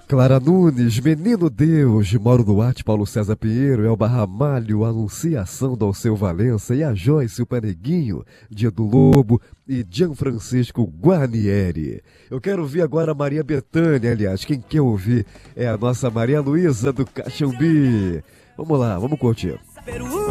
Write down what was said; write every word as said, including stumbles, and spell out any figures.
Clara Nunes, Menino Deus, Mauro Duarte, Paulo César Pinheiro, Elba Ramalho, Anunciação do Alceu Valença e a Joyce, o Paneguinho, Dia do Lobo e Gianfrancisco Guarnieri. Eu quero ouvir agora a Maria Bethânia, aliás, quem quer ouvir é a nossa Maria Luísa do Caxambi. Vamos lá, vamos curtir.